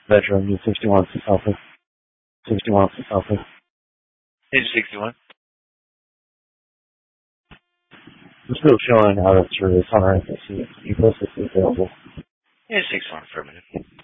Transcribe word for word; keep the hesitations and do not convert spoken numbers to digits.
Bedroom, U sixty-one, Alpha. sixty-one, Alpha. Page sixty-one. I'm still showing out of service on our F S C. You post this available. Page sixty-one, affirmative.